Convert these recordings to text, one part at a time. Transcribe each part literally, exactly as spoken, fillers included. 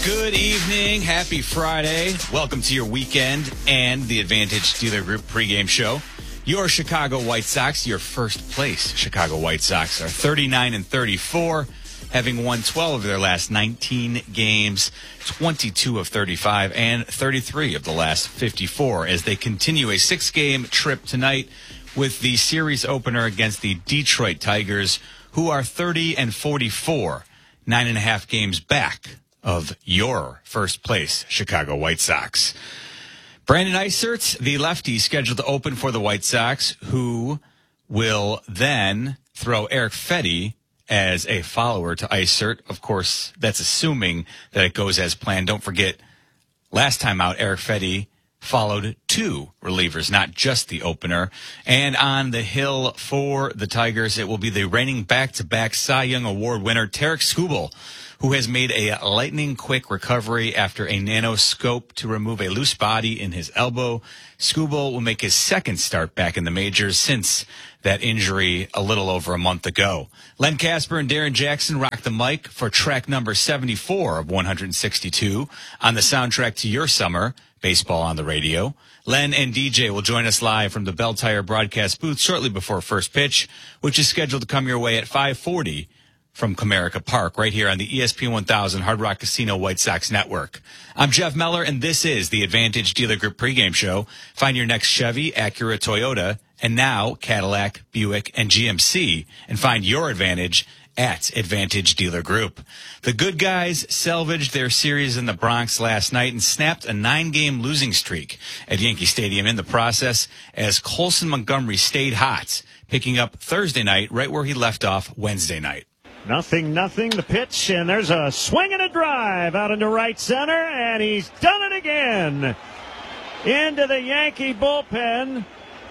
Good evening. Happy Friday. Welcome to your weekend and the Advantage Dealer Group pregame show. Your Chicago White Sox, your first place Chicago White Sox, are thirty-nine and thirty-four, having won twelve of their last nineteen games, twenty-two of thirty-five, and thirty-three of the last fifty-four, as they continue a six-game trip tonight with the series opener against the Detroit Tigers, who are thirty and forty-four, nine and a half games back of your first place Chicago White Sox. Brandon Eisert, the lefty, scheduled to open for the White Sox, who will then throw Erick Fedde as a follower to Eisert. Of course, that's assuming that it goes as planned. Don't forget, last time out, Erick Fedde followed two relievers, not just the opener. And on the hill for the Tigers, it will be the reigning back-to-back Cy Young Award winner, Tarik Skubal, who has made a lightning-quick recovery after a nanoscope to remove a loose body in his elbow. Skubal will make his second start back in the majors since that injury a little over a month ago. Len Kasper and Darren Jackson rock the mic for track number seventy-four of one hundred sixty-two on the soundtrack to your summer, Baseball on the Radio. Len and D J will join us live from the Bell Tire broadcast booth shortly before first pitch, which is scheduled to come your way at five forty from Comerica Park, right here on the E S P N one thousand Hard Rock Casino White Sox Network. I'm Jeff Meller, and this is the Advantage Dealer Group pregame show. Find your next Chevy, Acura, Toyota, and now Cadillac, Buick, and G M C, and find your Advantage at Advantage Dealer Group. The good guys salvaged their series in the Bronx last night and snapped a nine-game losing streak at Yankee Stadium in the process, as Colson Montgomery stayed hot, picking up Thursday night right where he left off Wednesday night. Nothing, nothing, the pitch, and there's a swing and a drive out into right center, and he's done it again. Into the Yankee bullpen,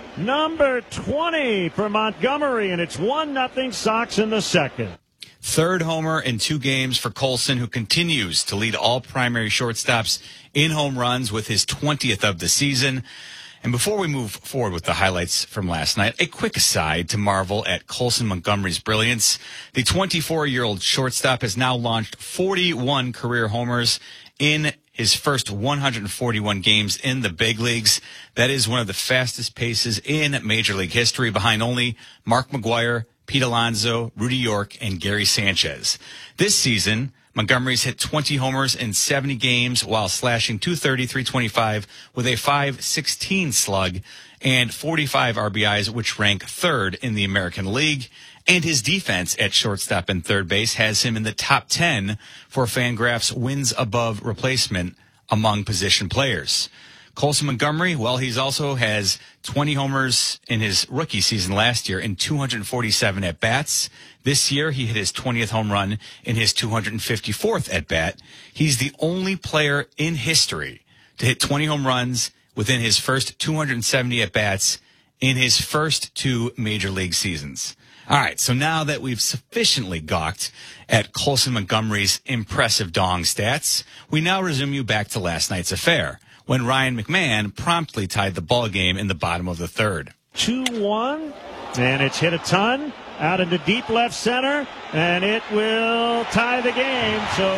number twenty for Montgomery, and it's one nothing Sox in the second. Third homer in two games for Colson, who continues to lead all primary shortstops in home runs with his twentieth of the season. And before we move forward with the highlights from last night, a quick aside to marvel at Colson Montgomery's brilliance. The twenty-four-year-old shortstop has now launched forty-one career homers in his first one hundred forty-one games in the big leagues. That is one of the fastest paces in Major League history, behind only Mark McGwire, Pete Alonso, Rudy York, and Gary Sanchez. This season, Montgomery's hit twenty homers in seventy games while slashing two thirty, three twenty-five with a five sixteen slug and forty-five R B Is, which rank third in the American League. And his defense at shortstop and third base has him in the top ten for Fangraph's wins above replacement among position players. Colson Montgomery, well, he's also has twenty homers in his rookie season last year in two hundred forty-seven at-bats. This year, he hit his twentieth home run in his two hundred fifty-fourth at-bat. He's the only player in history to hit twenty home runs within his first two hundred seventy at-bats in his first two Major League seasons. All right, so now that we've sufficiently gawked at Colson Montgomery's impressive dong stats, we now resume you back to last night's affair, when Ryan McMahon promptly tied the ball game in the bottom of the third. two one, and it's hit a ton out into deep left center, and it will tie the game. So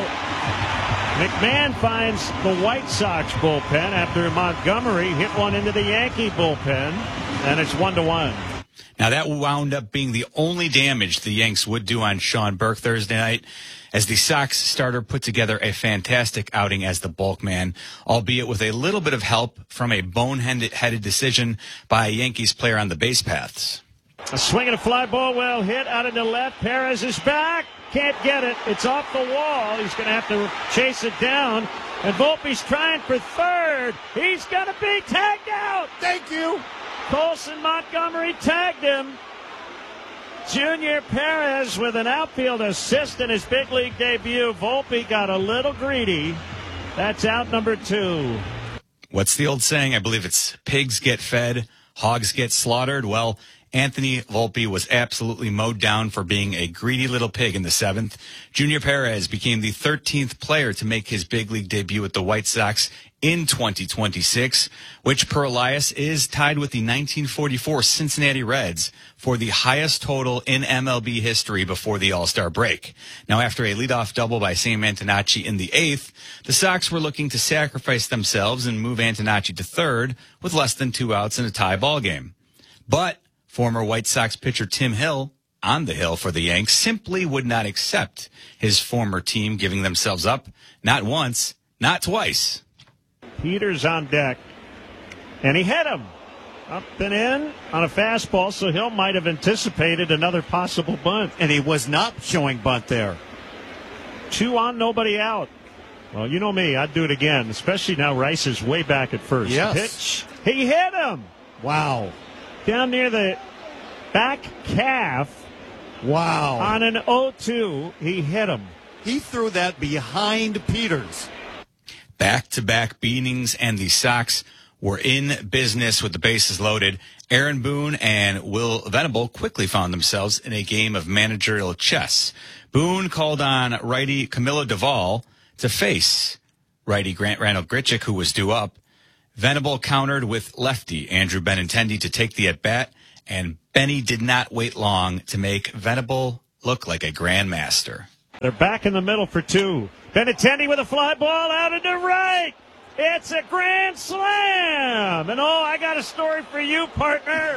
McMahon finds the White Sox bullpen after Montgomery hit one into the Yankee bullpen, and it's one to one. Now, that wound up being the only damage the Yanks would do on Sean Burke Thursday night, as the Sox starter put together a fantastic outing as the bulk man, albeit with a little bit of help from a boneheaded decision by a Yankees player on the base paths. A swing and a fly ball well hit out into left. Perez is back. Can't get it. It's off the wall. He's going to have to chase it down. And Volpe's trying for third. He's going to be tagged out. Thank you. Colson Montgomery tagged him. Junior Perez with an outfield assist in his big league debut. Volpe got a little greedy. That's out number two. What's the old saying? I believe it's pigs get fed, hogs get slaughtered. Well, Anthony Volpe was absolutely mowed down for being a greedy little pig in the seventh. Junior Perez became the thirteenth player to make his big league debut with the White Sox in twenty twenty-six, which per Elias is tied with the nineteen forty-four Cincinnati Reds for the highest total in M L B history before the All-Star break. Now, after a leadoff double by Sam Antonacci in the eighth, the Sox were looking to sacrifice themselves and move Antonacci to third with less than two outs in a tie ball game. But former White Sox pitcher Tim Hill, on the hill for the Yanks, simply would not accept his former team giving themselves up, not once, not twice. Peters on deck, and he hit him up and in on a fastball, so Hill might have anticipated another possible bunt. And he was not showing bunt there. Two on, nobody out. Well, you know me, I'd do it again, especially now Rice is way back at first. Yes. Pitch, he hit him. Wow. Down near the back calf. Wow. On an oh two, he hit him. He threw that behind Peters. Back-to-back beatings, and the Sox were in business with the bases loaded. Aaron Boone and Will Venable quickly found themselves in a game of managerial chess. Boone called on righty Camilo Duvall to face righty Grant Randall Grichuk, who was due up. Venable countered with lefty Andrew Benintendi to take the at-bat, and Benny did not wait long to make Venable look like a grandmaster. They're back in the middle for two. Benintendi with a fly ball out into right. It's a grand slam. And, oh, I got a story for you, partner.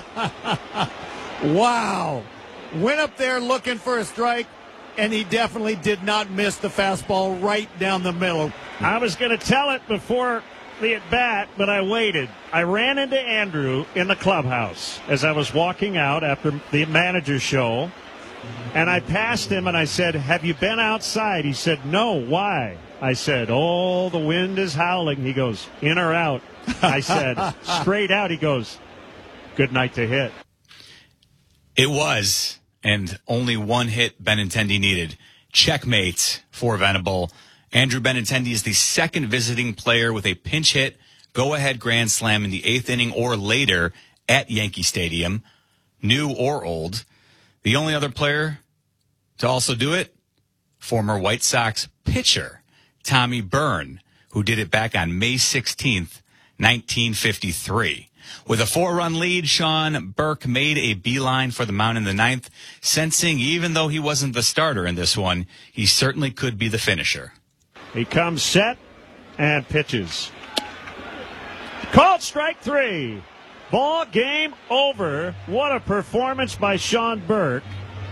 Wow. Went up there looking for a strike, and he definitely did not miss the fastball right down the middle. I was going to tell it before the at-bat, but I waited. I ran into Andrew in the clubhouse as I was walking out after the manager's show. And I passed him and I said, have you been outside? He said, no, why? I said, oh, the wind is howling. He goes, in or out? I said, straight out. He goes, good night to hit. It was, and only one hit Benintendi needed. Checkmate for Venable. Andrew Benintendi is the second visiting player with a pinch hit, go-ahead grand slam in the eighth inning or later at Yankee Stadium, new or old. The only other player to also do it, former White Sox pitcher Tommy Byrne, who did it back on May sixteenth, nineteen fifty-three. With a four-run lead, Sean Burke made a beeline for the mound in the ninth, sensing even though he wasn't the starter in this one, he certainly could be the finisher. He comes set and pitches. Called strike three. Ball game over. What a performance by Sean Burke.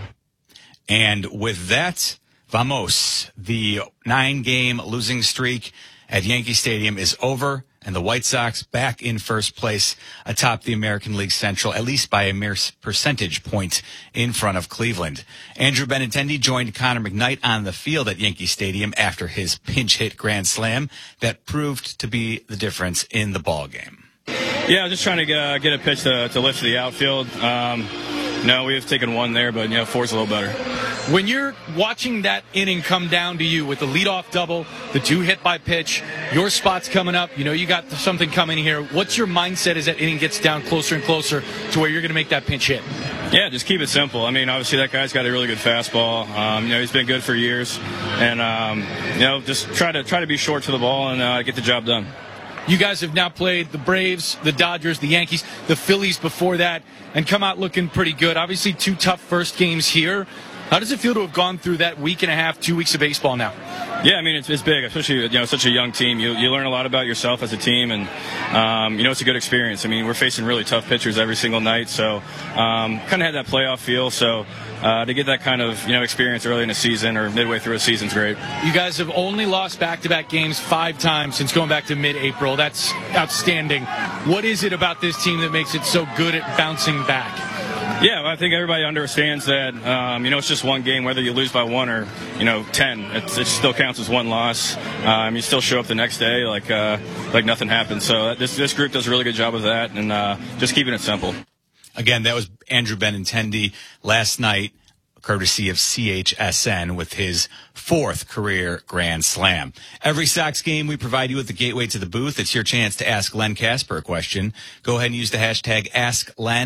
And with that, vamos. The nine-game losing streak at Yankee Stadium is over, and the White Sox back in first place atop the American League Central, at least by a mere percentage point in front of Cleveland. Andrew Benintendi joined Connor McKnight on the field at Yankee Stadium after his pinch hit grand slam that proved to be the difference in the ball game. Yeah, just trying to get, uh, get a pitch to, to lift to the outfield. Um, no, we've taken one there, but, you know, four's a little better. When you're watching that inning come down to you with the leadoff double, the two hit by pitch, your spot's coming up, you know you got something coming here. What's your mindset as that inning gets down closer and closer to where you're going to make that pinch hit? Yeah, just keep it simple. I mean, obviously that guy's got a really good fastball. Um, you know, he's been good for years, and um, you know, just try to try to be short to the ball and uh, get the job done. You guys have now played the Braves, the Dodgers, the Yankees, the Phillies before that, and come out looking pretty good. Obviously, two tough first games here. How does it feel to have gone through that week and a half, two weeks of baseball now? Yeah, I mean, it's, it's big, especially, you know, such a young team. You you learn a lot about yourself as a team, and, um, you know, it's a good experience. I mean, we're facing really tough pitchers every single night, so um, kind of had that playoff feel. So uh, to get that kind of, you know, experience early in the season or midway through a season is great. You guys have only lost back-to-back games five times since going back to mid-April. That's outstanding. What is it about this team that makes it so good at bouncing back? Yeah, I think everybody understands that, um, you know, it's just one game, whether you lose by one or, you know, ten. It's, it still counts as one loss. Um, you still show up the next day like uh, like nothing happened. So this this group does a really good job of that, and uh, just keeping it simple. Again, that was Andrew Benintendi last night, courtesy of C H S N, with his fourth career grand slam. Every Sox game, we provide you with the gateway to the booth. It's your chance to ask Len Casper a question. Go ahead and use the hashtag AskLen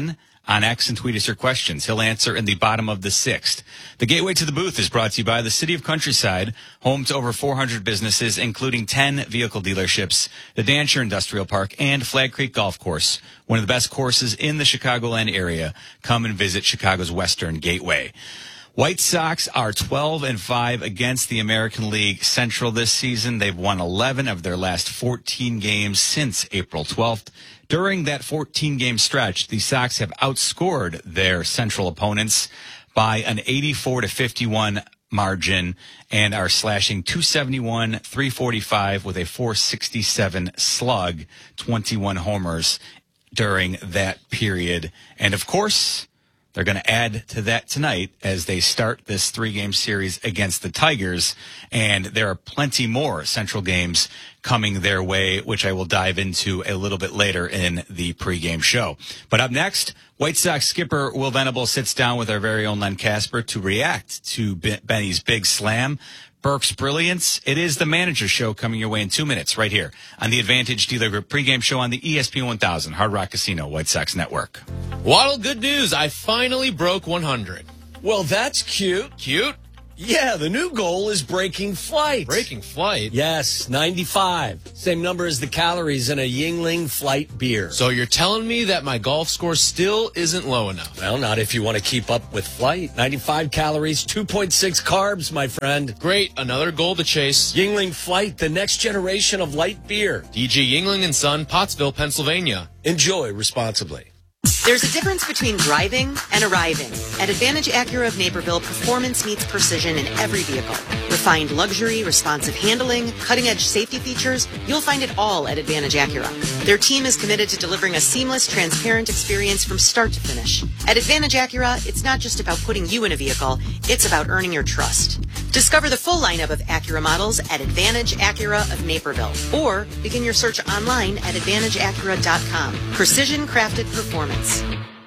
on X and tweet us your questions. He'll answer in the bottom of the sixth. The Gateway to the Booth is brought to you by the City of Countryside, home to over four hundred businesses, including ten vehicle dealerships, the Dancher Industrial Park, and Flag Creek Golf Course, one of the best courses in the Chicagoland area. Come and visit Chicago's Western Gateway. White Sox are twelve and five against the American League Central this season. They've won eleven of their last fourteen games since April twelfth. During that fourteen-game stretch, the Sox have outscored their Central opponents by an eighty-four to fifty-one margin and are slashing two seventy-one, three forty-five with a four sixty-seven slug, twenty-one homers during that period. And, of course, they're going to add to that tonight as they start this three-game series against the Tigers. And there are plenty more Central games coming their way, which I will dive into a little bit later in the pregame show. But up next, White Sox skipper Will Venable sits down with our very own Len Casper to react to Benny's big slam. Burke's brilliance. It is the Manager Show coming your way in two minutes right here on the Advantage Dealer Group pregame show on the E S P N one thousand Hard Rock Casino White Sox Network. Waddle, good news. I finally broke one hundred. Well, that's cute. Cute? Yeah, the new goal is breaking flight. Breaking flight? Yes, ninety-five. Same number as the calories in a Yingling Flight beer. So you're telling me that my golf score still isn't low enough? Well, not if you want to keep up with flight. ninety-five calories, two point six carbs, my friend. Great, another goal to chase. Yingling Flight, the next generation of light beer. D G Yingling and Son, Pottsville, Pennsylvania. Enjoy responsibly. There's a difference between driving and arriving. At Advantage Acura of Naperville, performance meets precision in every vehicle. Refined luxury, responsive handling, cutting-edge safety features, you'll find it all at Advantage Acura. Their team is committed to delivering a seamless, transparent experience from start to finish. At Advantage Acura, it's not just about putting you in a vehicle, it's about earning your trust. Discover the full lineup of Acura models at Advantage Acura of Naperville, or begin your search online at advantage acura dot com. Precision crafted performance.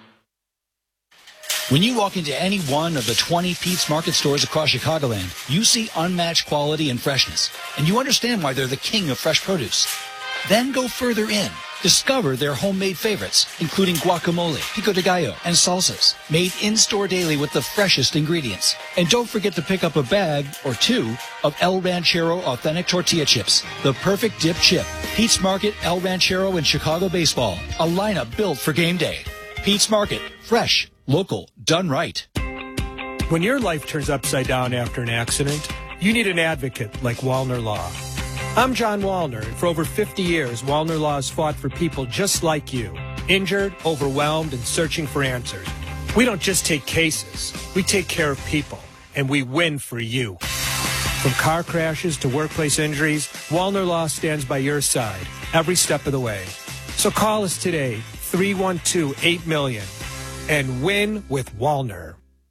When you walk into any one of the twenty Pete's Market stores across Chicagoland, you see unmatched quality and freshness, and you understand why they're the king of fresh produce. Then go further in. Discover their homemade favorites, including guacamole, pico de gallo, and salsas, made in-store daily with the freshest ingredients. And don't forget to pick up a bag or two of El Ranchero Authentic Tortilla Chips, the perfect dip chip. Pete's Market, El Ranchero, and Chicago Baseball, a lineup built for game day. Pete's Market, fresh, local, done right. When your life turns upside down after an accident, you need an advocate like Wallner Law. I'm John Wallner, and for over fifty years, Wallner Law has fought for people just like you, injured, overwhelmed, and searching for answers. We don't just take cases, we take care of people, and we win for you. From car crashes to workplace injuries, Wallner Law stands by your side every step of the way. So call us today, three one two, eight million, and win with Wallner.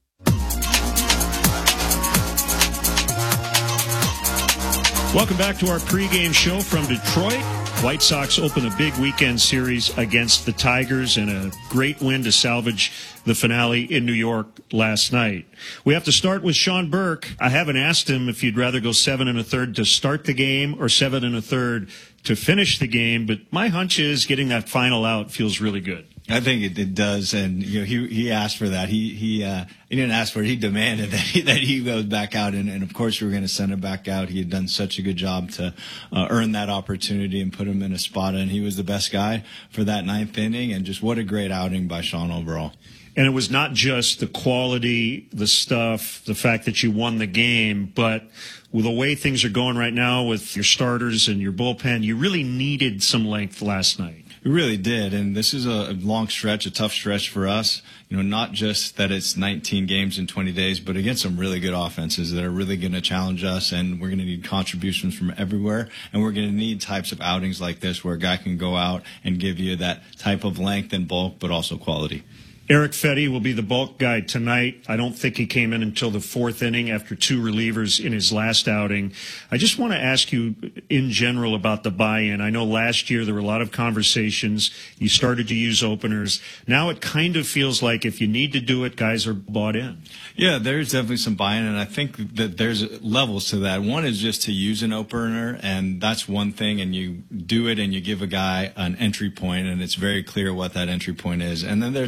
Welcome back to our pregame show from Detroit. White Sox open a big weekend series against the Tigers and a great win to salvage the finale in New York last night. We have to start with Sean Burke. I haven't asked him if he'd rather go seven and a third to start the game or seven and a third to finish the game, but my hunch is getting that final out feels really good. I think it, it does, and you know he he asked for that. He he uh, he didn't ask for it. He demanded that he, that he goes back out, and, and of course we were going to send him back out. He had done such a good job to uh, earn that opportunity and put him in a spot, and he was the best guy for that ninth inning. And just what a great outing by Sean overall. And it was not just the quality, the stuff, the fact that you won the game, but with the way things are going right now with your starters and your bullpen, you really needed some length last night. We really did, and this is a long stretch, a tough stretch for us. You know, not just that it's nineteen games in twenty days, but against some really good offenses that are really going to challenge us, and we're going to need contributions from everywhere, and we're going to need types of outings like this where a guy can go out and give you that type of length and bulk, but also quality. Eric Fetty will be the bulk guy tonight. I don't think he came in until the fourth inning after two relievers in his last outing. I just want to ask you in general about the buy-in. I know last year there were a lot of conversations. You started to use openers. Now it kind of feels like if you need to do it, guys are bought in. Yeah, there's definitely some buy-in, and I think that there's levels to that. One is just to use an opener, and that's one thing, and you do it and you give a guy an entry point, and it's very clear what that entry point is. And then there's another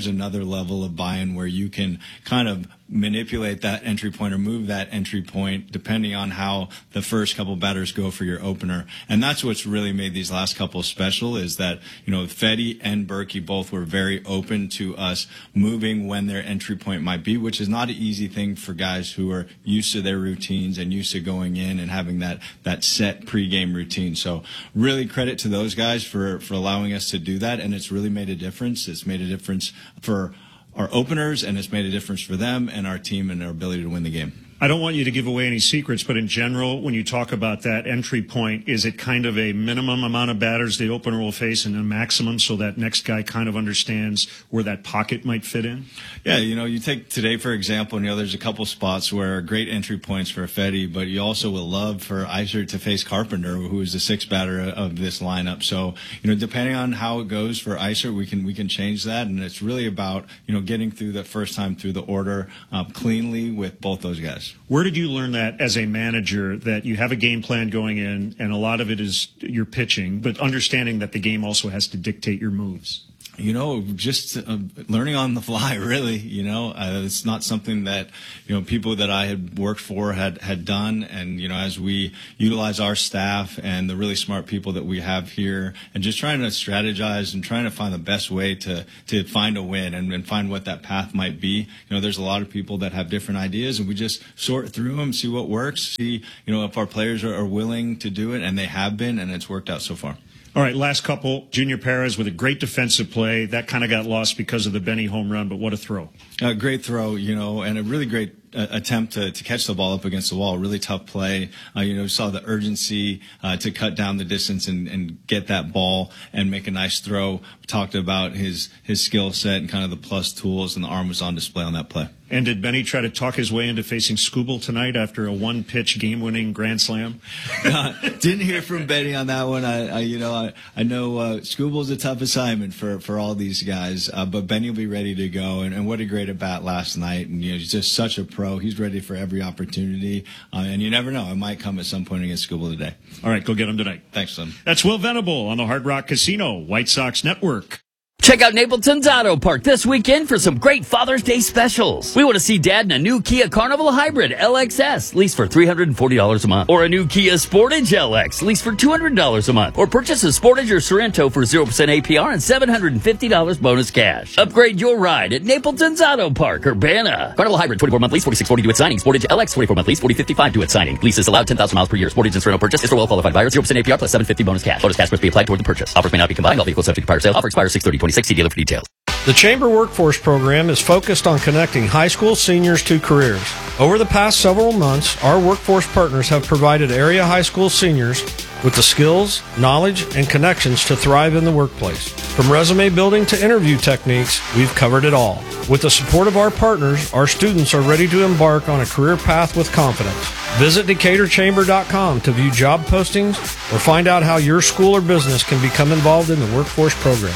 level of buy-in where you can kind of manipulate that entry point or move that entry point depending on how the first couple batters go for your opener. And that's what's really made these last couple special, is that, you know, Fedde and Berkey both were very open to us moving when their entry point might be, which is not an easy thing for guys who are used to their routines and used to going in and having that, that set pregame routine. So really credit to those guys for, for allowing us to do that. And it's really made a difference. It's made a difference for our openers, and it's made a difference for them and our team and our ability to win the game. I don't want you to give away any secrets, but in general, when you talk about that entry point, is it kind of a minimum amount of batters the opener will face and a maximum so that next guy kind of understands where that pocket might fit in? Yeah, you know, you take today, for example, you know, there's a couple spots where great entry points for Fedde, but you also will love for Isert to face Carpenter, who is the sixth batter of this lineup. So, you know, depending on how it goes for Isert, we can we can change that, and it's really about, you know, getting through the first time through the order uh, cleanly with both those guys. Where did you learn that as a manager, that you have a game plan going in and a lot of it is your pitching, but understanding that the game also has to dictate your moves? You know, just uh, learning on the fly, really. You know, uh, it's not something that, you know, people that I had worked for had, had done. And, you know, as we utilize our staff and the really smart people that we have here and just trying to strategize and trying to find the best way to, to find a win and, and find what that path might be. You know, there's a lot of people that have different ideas, and we just sort through them, see what works, see, you know, if our players are, are willing to do it, and they have been, and it's worked out so far. All right, last couple. Junior Perez with a great defensive play. That kind of got lost because of the Benny home run, but what a throw. A great throw, you know, and a really great uh, attempt to, to catch the ball up against the wall. Really tough play. Uh, you know, saw the urgency uh, to cut down the distance and, and get that ball and make a nice throw. We talked about his, his skill set and kind of the plus tools, and the arm was on display on that play. And did Benny try to talk his way into facing Skubal tonight after a one-pitch game-winning grand slam? uh, didn't hear from Benny on that one. I, I you know, I, I know uh, Skubal's a tough assignment for, for all these guys, uh, but Benny will be ready to go. And, and what a great at-bat last night. And you know, he's just such a pro. He's ready for every opportunity. Uh, and you never know. It might come at some point against Skubal today. All right, go get him tonight. Thanks, Slim. That's Will Venable on the Hard Rock Casino White Sox Network. Check out Napleton's Auto Park this weekend for some great Father's Day specials. We want to see Dad in a new Kia Carnival Hybrid L X S, lease for three hundred forty dollars a month. Or a new Kia Sportage L X, lease for two hundred dollars a month. Or purchase a Sportage or Sorento for zero percent A P R and seven hundred fifty dollars bonus cash. Upgrade your ride at Napleton's Auto Park, Urbana. Carnival Hybrid, twenty-four month lease, forty-six forty due at signing. Sportage L X, twenty-four month lease, forty fifty-five due at signing. Leases allowed ten thousand miles per year. Sportage and Sorento purchase is for well-qualified buyers, zero percent A P R plus seven hundred fifty dollars bonus cash. Bonus cash must be applied toward the purchase. Offers may not be combined. All vehicles subject to prior sale. Offer expires six thirty twenty-six. See dealer for details. The Chamber Workforce Program is focused on connecting high school seniors to careers. Over the past several months, our workforce partners have provided area high school seniors with the skills, knowledge, and connections to thrive in the workplace. From resume building to interview techniques, we've covered it all. With the support of our partners, our students are ready to embark on a career path with confidence. Visit Decatur Chamber dot com to view job postings or find out how your school or business can become involved in the workforce program.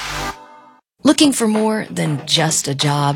Looking for more than just a job?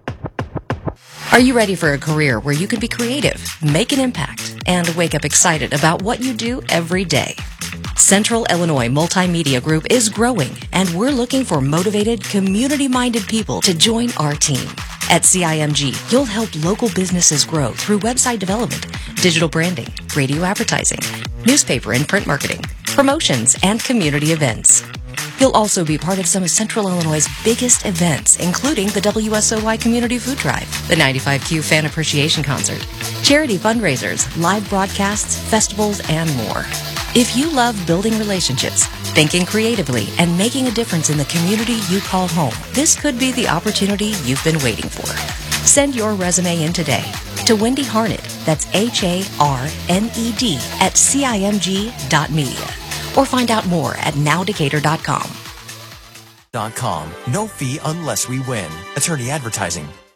Are you ready for a career where you can be creative, make an impact, and wake up excited about what you do every day? Central Illinois Multimedia Group is growing, and we're looking for motivated, community-minded people to join our team. At C I M G, you'll help local businesses grow through website development, digital branding, radio advertising, newspaper and print marketing, promotions, and community events. You'll also be part of some of Central Illinois' biggest events, including the W S O Y Community Food Drive, the ninety-five Q Fan Appreciation Concert, charity fundraisers, live broadcasts, festivals, and more. If you love building relationships, thinking creatively, and making a difference in the community you call home, this could be the opportunity you've been waiting for. Send your resume in today to Wendy Harned, that's H A R N E D, at C I M G dot media. Or find out more at now decatur dot com. .com. No fee unless we win. Attorney advertising.